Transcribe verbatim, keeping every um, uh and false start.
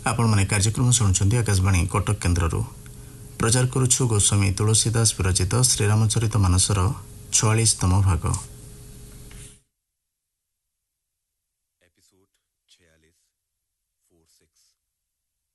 आपण माने कार्यक्रम शुणुंट आकाशवाणी कटक केन्द्र प्रचार करुछु गोस्वामी तुलसीदास विरचित श्रीरामचरित मानसर छयालीसतम भाग। एपिसोड छियालीस फोर सिक्स